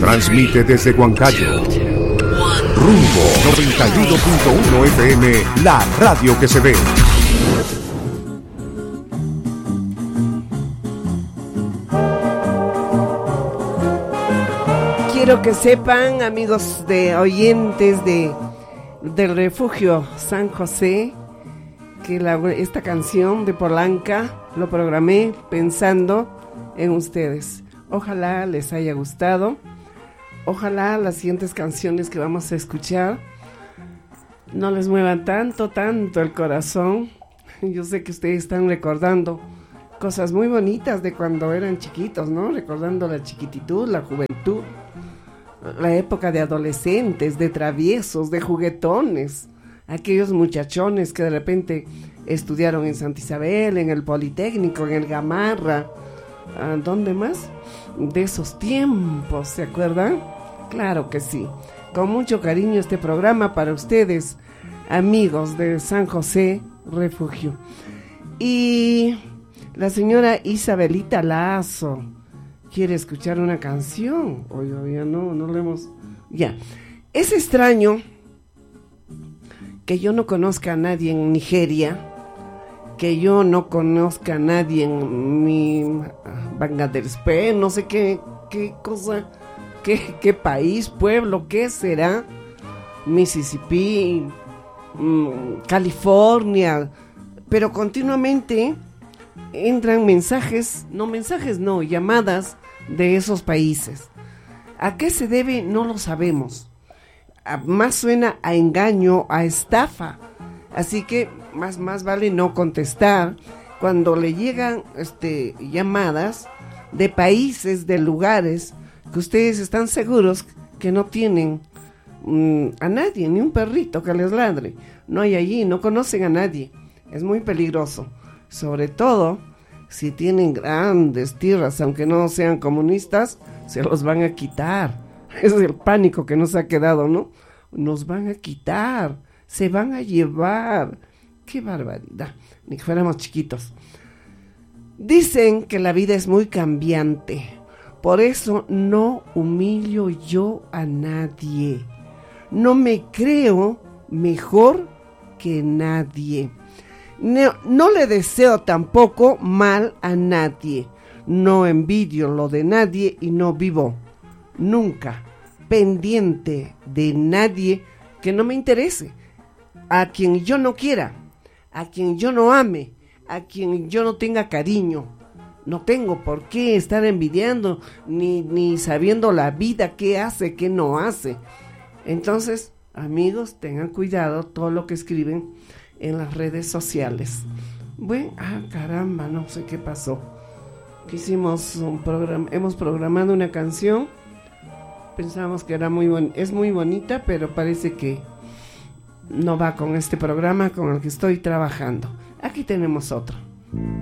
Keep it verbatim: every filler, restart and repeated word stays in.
Transmite desde Huancayo. Rumbo noventa y uno punto uno F M, la radio que se ve. Quiero que sepan, amigos de oyentes de del Refugio San José, que la, esta canción de Polanca lo programé pensando en ustedes. Ojalá les haya gustado. Ojalá las siguientes canciones que vamos a escuchar no les muevan tanto, tanto el corazón. Yo sé que ustedes están recordando cosas muy bonitas de cuando eran chiquitos, ¿no? Recordando la chiquititud, la juventud, la época de adolescentes, de traviesos, de juguetones, aquellos muchachones que de repente estudiaron en Santa Isabel, en el Politécnico, en el Gamarra, ¿dónde más? De esos tiempos, ¿se acuerdan? Claro que sí. Con mucho cariño este programa para ustedes, amigos de San José Refugio. Y la señora Isabelita Lazo quiere escuchar una canción. Oye, ya no, no le hemos... Ya. Es extraño que yo no conozca a nadie en Nigeria, que yo no conozca a nadie en mi Bangladesh, no sé qué, qué cosa, qué, qué país, pueblo, qué será, Mississippi, mmm, California, pero continuamente entran mensajes, no mensajes, no, llamadas de esos países. ¿A qué se debe? No lo sabemos. A, más suena a engaño, a estafa. Así que más, más vale no contestar cuando le llegan este, llamadas de países, de lugares que ustedes están seguros que no tienen mmm, a nadie, ni un perrito que les ladre. No hay allí, no conocen a nadie. Es muy peligroso. Sobre todo si tienen grandes tierras, aunque no sean comunistas, se los van a quitar. Ese es el pánico que nos ha quedado, ¿no? Nos van a quitar, se van a llevar. ¡Qué barbaridad! Ni que fuéramos chiquitos. Dicen que la vida es muy cambiante. Por eso no humillo yo a nadie. No me creo mejor que nadie. No, no le deseo tampoco mal a nadie. No envidio lo de nadie y no vivo nunca pendiente de nadie que no me interese. A quien yo no quiera, a quien yo no ame, a quien yo no tenga cariño. No tengo por qué estar envidiando ni, ni sabiendo la vida, qué hace, qué no hace. Entonces, amigos, tengan cuidado todo lo que escriben en las redes sociales. Bueno, ah, caramba, no sé qué pasó. Que hicimos un programa, hemos programado una canción. Pensábamos que era muy bon- es muy bonita, pero parece que no va con este programa con el que estoy trabajando. Aquí tenemos otro.